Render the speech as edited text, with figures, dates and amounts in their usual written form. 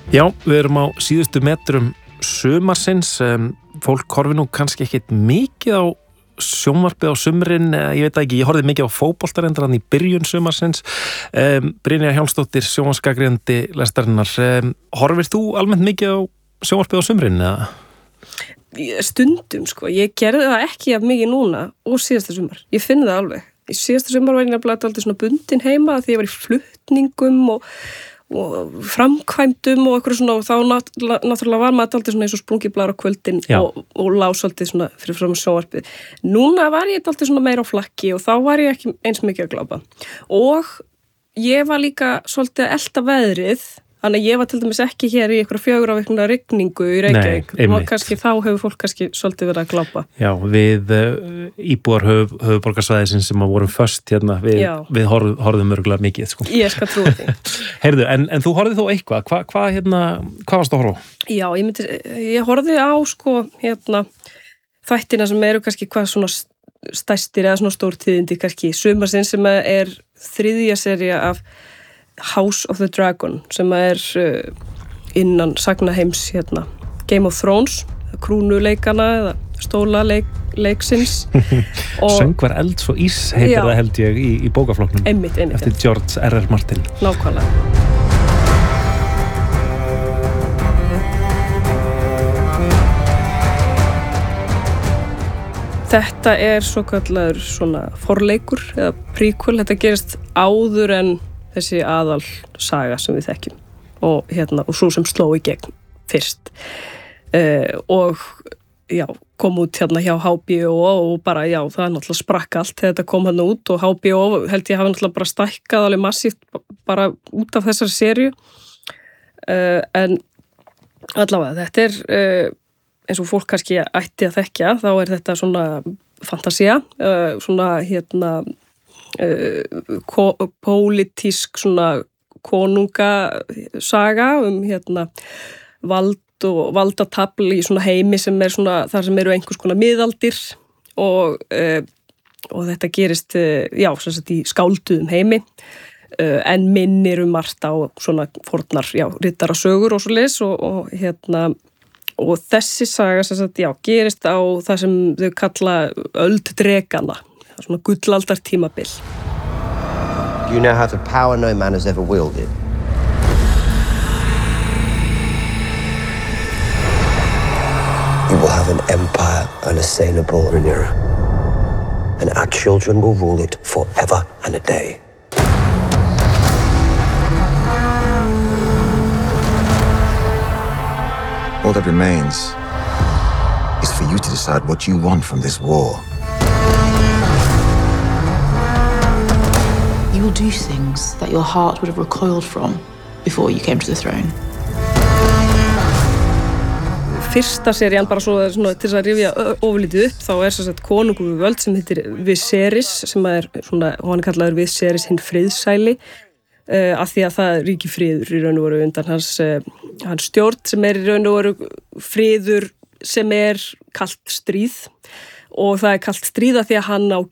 Já, við erum á síðustu metrum sumarsins. Fólk horfi nú kannski ekkit mikið á sjónvarpið á sumrin, ég veit ekki, ég horfði mikið á fótboltarendarann í byrjun sumarsins. Brynja Hjálmsdóttir, sjónvarpsgagnrýnandi lestarinnar. Horfir þú almennt mikið á sjónvarpið á sumrin, eða? Stundum, sko. Ég gerði það ekki af mikið núna og síðasta sumar. Ég finn það alveg. Í síðasta sumar var ég nefnilega alltaf svona bundin heima því ég var í flutningum og framkvæmdum og eitthvað svona, og þá náttúrulega var maður alltaf svona eins og sprungiblar á kvöldin og lása alltaf svona fyrir fram sjónvarpið. Núna var ég alltaf svona meira á flakki og þá var ég ekki eins mikið að glápa. Og ég var líka svolítið að elta veðrið, þannig að ég var til dæmis ekki hér í einhverja 4 vikna rigningu í Reykjavík. Og kannski þá hefur fólk kannski svolítið verið að glápa. Já, við íbúar höfuðborgarsvæðisins sem vorum föst hérna, við horfðum örgulega mikið, sko. Ég skal trúa því. Heyrðu, en þú horfðið þó eitthvað, hvað varst að horfa á? Já, ég horfði á, sko, þættina sem eru kannski hvað svona stærstir eða svona stórtíðindi kannski. Sumarsins sem er 3. sería af House of the Dragon, sem er innan sagnaheims Game of Thrones, krúnuleikana eða stólaleiksins. Söngvar elds og ís heitir það, held ég, í bókaflokknum. Einmitt. Eftir George R.R. Martin. Nákvæmlega. Þetta er svokallaður svona forleikur eða prequel. Þetta gerist áður en þessi aðal saga sem við þekkjum og svo sem sló í gegn fyrst og kom út hjá HBO og bara það náttúrulega sprakk allt þegar þetta kom hann út og HBO held ég hafi náttúrulega bara stækkað alveg massíft bara út af þessari seríu en allavega þetta er eins og fólk kannski ætti að þekkja, þá er þetta svona fantasía, svona pólitísk svona konungasaga vald og valdatafl í svona heimi sem er svona þar sem eru einhvers konar miðaldir og þetta gerist sem sagt í skálduðum heimi en minnir margt á svona fornar riddarasögur og svoleiðis og þessi saga sem sagt gerist á það sem þau kalla öld drekana. Svona gullaldar tímabil. You now have the power no man has ever wielded. You will have an empire unassailable, Rhaenyra. And our children will rule it forever and a day. All that remains is for you to decide what you want from this war. You will do things that your heart would have recoiled from before you came to the throne. Fyrsta serían, bara svo til þess að rifja ofurlítið upp, þá er sem sagt konungur við völd sem heitir Viserys, sem er svona, og hann er kallaður Viserys hinn friðsæli, af því að það ríkir friður í raun og veru undan hans stjórn, sem er í raun og veru friður sem er kalt stríð, og það er kalt stríð af því að hann á